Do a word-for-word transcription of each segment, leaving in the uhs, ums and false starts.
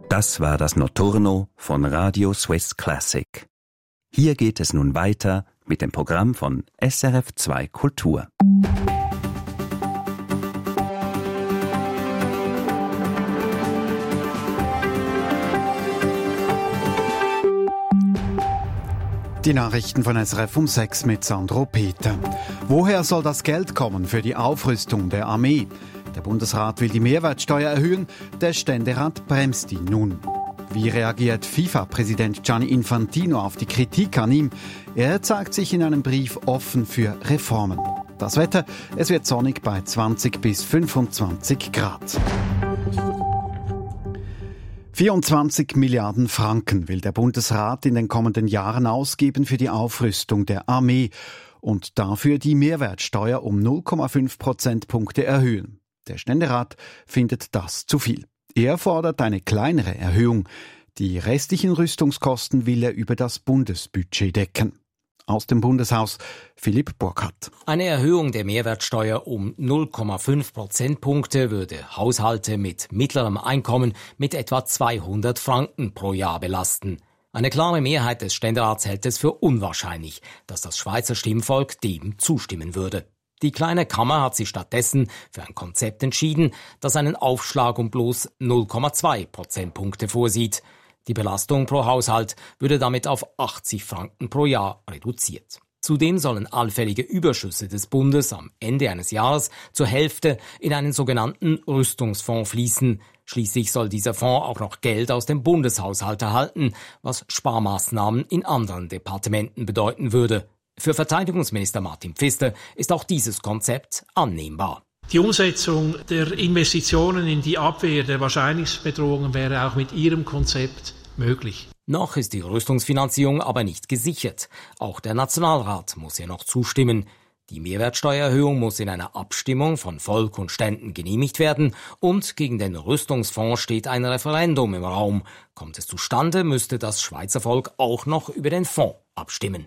Das war das Notturno von Radio Swiss Classic. Hier geht es nun weiter mit dem Programm von S R F zwei Kultur. Die Nachrichten von S R F um sechs mit Sandro Peter. Woher soll das Geld kommen für die Aufrüstung der Armee? Der Bundesrat will die Mehrwertsteuer erhöhen, der Ständerat bremst ihn nun. Wie reagiert FIFA-Präsident Gianni Infantino auf die Kritik an ihm? Er zeigt sich in einem Brief offen für Reformen. Das Wetter, es wird sonnig bei zwanzig bis fünfundzwanzig Grad. vierundzwanzig Milliarden Franken will der Bundesrat in den kommenden Jahren ausgeben für die Aufrüstung der Armee und dafür die Mehrwertsteuer um null Komma fünf Prozentpunkte erhöhen. Der Ständerat findet das zu viel. Er fordert eine kleinere Erhöhung. Die restlichen Rüstungskosten will er über das Bundesbudget decken. Aus dem Bundeshaus Philipp Burkhardt. Eine Erhöhung der Mehrwertsteuer um null Komma fünf Prozentpunkte würde Haushalte mit mittlerem Einkommen mit etwa zweihundert Franken pro Jahr belasten. Eine klare Mehrheit des Ständerats hält es für unwahrscheinlich, dass das Schweizer Stimmvolk dem zustimmen würde. Die kleine Kammer hat sich stattdessen für ein Konzept entschieden, das einen Aufschlag um bloß null Komma zwei Prozentpunkte vorsieht. Die Belastung pro Haushalt würde damit auf achtzig Franken pro Jahr reduziert. Zudem sollen allfällige Überschüsse des Bundes am Ende eines Jahres zur Hälfte in einen sogenannten Rüstungsfonds fließen. Schließlich soll dieser Fonds auch noch Geld aus dem Bundeshaushalt erhalten, was Sparmaßnahmen in anderen Departementen bedeuten würde. Für Verteidigungsminister Martin Pfister ist auch dieses Konzept annehmbar. Die Umsetzung der Investitionen in die Abwehr der Wahrscheinlichkeitsbedrohungen wäre auch mit Ihrem Konzept möglich. Noch ist die Rüstungsfinanzierung aber nicht gesichert. Auch der Nationalrat muss hier noch zustimmen. Die Mehrwertsteuererhöhung muss in einer Abstimmung von Volk und Ständen genehmigt werden und gegen den Rüstungsfonds steht ein Referendum im Raum. Kommt es zustande, müsste das Schweizer Volk auch noch über den Fonds abstimmen.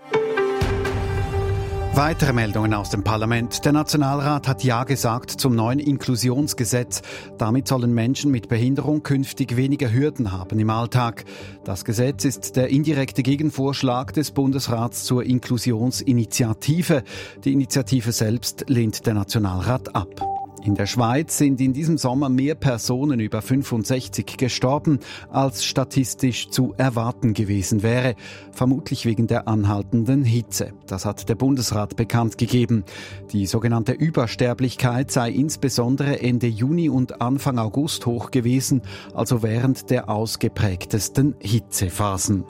Weitere Meldungen aus dem Parlament. Der Nationalrat hat Ja gesagt zum neuen Inklusionsgesetz. Damit sollen Menschen mit Behinderung künftig weniger Hürden haben im Alltag. Das Gesetz ist der indirekte Gegenvorschlag des Bundesrats zur Inklusionsinitiative. Die Initiative selbst lehnt der Nationalrat ab. In der Schweiz sind in diesem Sommer mehr Personen über fünfundsechzig gestorben, als statistisch zu erwarten gewesen wäre. Vermutlich wegen der anhaltenden Hitze. Das hat der Bundesrat bekannt gegeben. Die sogenannte Übersterblichkeit sei insbesondere Ende Juni und Anfang August hoch gewesen, also während der ausgeprägtesten Hitzephasen.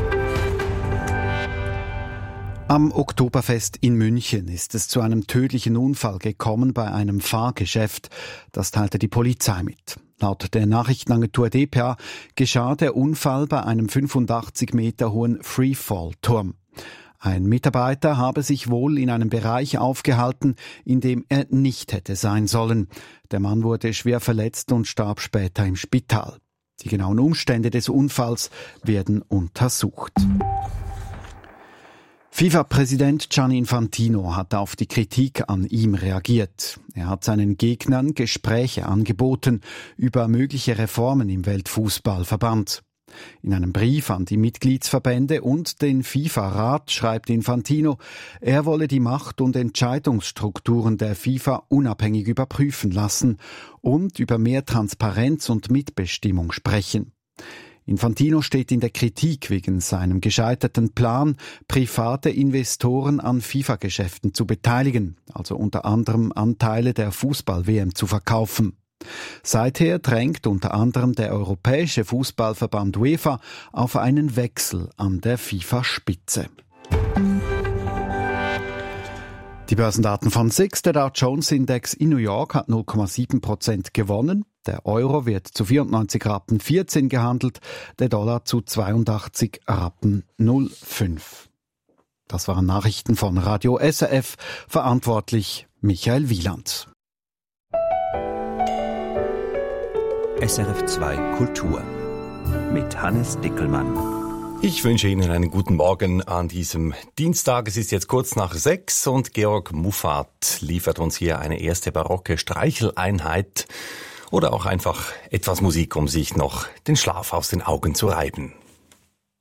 Am Oktoberfest in München ist es zu einem tödlichen Unfall gekommen bei einem Fahrgeschäft. Das teilte die Polizei mit. Laut der Nachrichtenagentur D P A geschah der Unfall bei einem fünfundachtzig Meter hohen Freefall-Turm. Ein Mitarbeiter habe sich wohl in einem Bereich aufgehalten, in dem er nicht hätte sein sollen. Der Mann wurde schwer verletzt und starb später im Spital. Die genauen Umstände des Unfalls werden untersucht. FIFA-Präsident Gianni Infantino hat auf die Kritik an ihm reagiert. Er hat seinen Gegnern Gespräche angeboten über mögliche Reformen im Weltfußballverband. In einem Brief an die Mitgliedsverbände und den FIFA-Rat schreibt Infantino, er wolle die Macht- und Entscheidungsstrukturen der FIFA unabhängig überprüfen lassen und über mehr Transparenz und Mitbestimmung sprechen. Infantino steht in der Kritik wegen seinem gescheiterten Plan, private Investoren an FIFA-Geschäften zu beteiligen, also unter anderem Anteile der Fußball-W M zu verkaufen. Seither drängt unter anderem der Europäische Fußballverband UEFA auf einen Wechsel an der FIFA-Spitze. Die Börsendaten von S I X, der Dow Jones Index in New York hat null Komma sieben Prozent gewonnen. Der Euro wird zu vierundneunzig Rappen vierzehn gehandelt, der Dollar zu zweiundachtzig Rappen null Komma fünf. Das waren Nachrichten von Radio S R F, verantwortlich Michael Wieland. S R F zwei Kultur mit Hannes Dickelmann. Ich wünsche Ihnen einen guten Morgen an diesem Dienstag. Es ist jetzt kurz nach sechs und Georg Muffat liefert uns hier eine erste barocke Streicheleinheit. oder auch einfach etwas Musik, um sich noch den Schlaf aus den Augen zu reiben.